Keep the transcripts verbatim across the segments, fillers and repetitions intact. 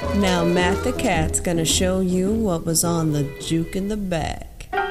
Now Matt the Cat's gonna show you what was on the juke in the back.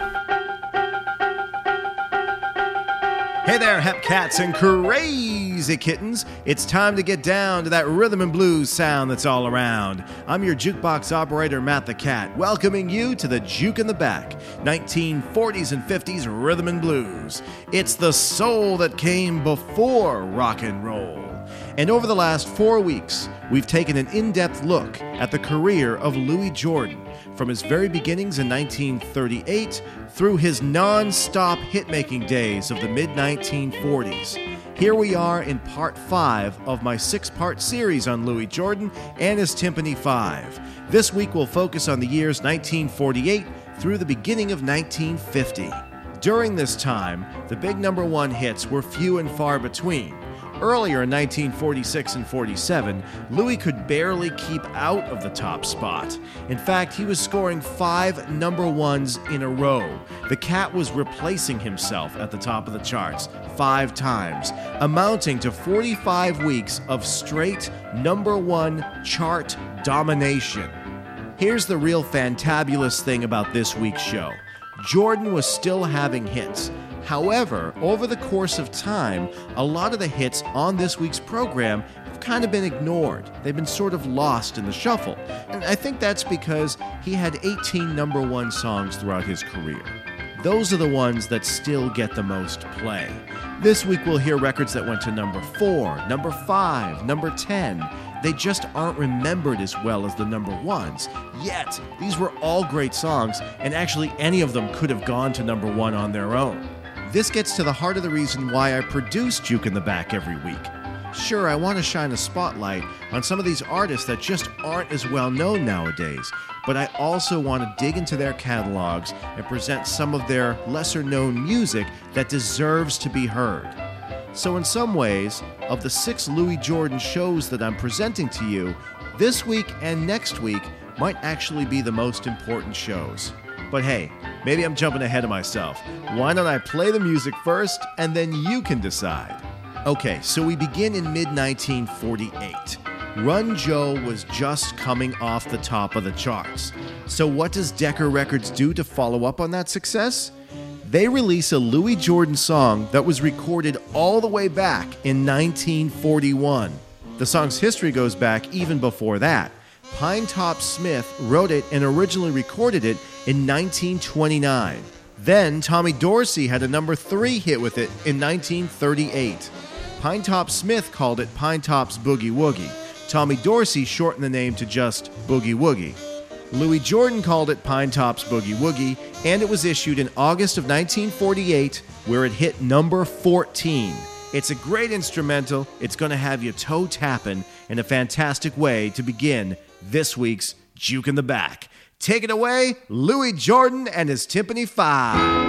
Hey there, hep cats and crazy kittens. It's time to get down to that rhythm and blues sound that's all around. I'm your jukebox operator, Matt the Cat, welcoming you to the Juke in the Back, nineteen forties and fifties rhythm and blues. It's the soul that came before rock and roll. And over the last four weeks, we've taken an in-depth look at the career of Louis Jordan, from his very beginnings in nineteen thirty-eight through his non-stop hit-making days of the mid nineteen forties. Here we are in part five of my six-part series on Louis Jordan and his Timpani Five. This week we'll focus on the years nineteen forty-eight through the beginning of nineteen fifty. During this time, the big number one hits were few and far between. Earlier in nineteen forty-six and forty-seven, Louis could barely keep out of the top spot. In fact, he was scoring five number ones in a row. The Cat was replacing himself at the top of the charts five times, amounting to forty-five weeks of straight number one chart domination. Here's the real fantabulous thing about this week's show. Jordan was still having hits. However, over the course of time, a lot of the hits on this week's program have kind of been ignored. They've been sort of lost in the shuffle. And I think that's because he had eighteen number one songs throughout his career. Those are the ones that still get the most play. This week we'll hear records that went to number four, number five, number ten. They just aren't remembered as well as the number ones. Yet, these were all great songs, and actually any of them could have gone to number one on their own. This gets to the heart of the reason why I produce Juke in the Back every week. Sure, I want to shine a spotlight on some of these artists that just aren't as well known nowadays, but I also want to dig into their catalogs and present some of their lesser known music that deserves to be heard. So in some ways, of the six Louis Jordan shows that I'm presenting to you, this week and next week might actually be the most important shows. But hey, maybe I'm jumping ahead of myself. Why don't I play the music first, and then you can decide. Okay, so we begin in mid nineteen forty-eight. Run Joe was just coming off the top of the charts. So what does Decca Records do to follow up on that success? They release a Louis Jordan song that was recorded all the way back in nineteen forty-one. The song's history goes back even before that. Pinetop Smith wrote it and originally recorded it in nineteen twenty-nine. Then Tommy Dorsey had a number three hit with it in nineteen thirty-eight. Pinetop Smith called it Pinetop's Boogie Woogie. Tommy Dorsey shortened the name to just Boogie Woogie. Louis Jordan called it Pinetop's Boogie Woogie, and it was issued in August of nineteen forty-eight, where it hit number fourteen. It's a great instrumental. It's going to have you toe tapping in a fantastic way to begin this week's Juke in the Back. Take it away, Louis Jordan and his Timpani Five.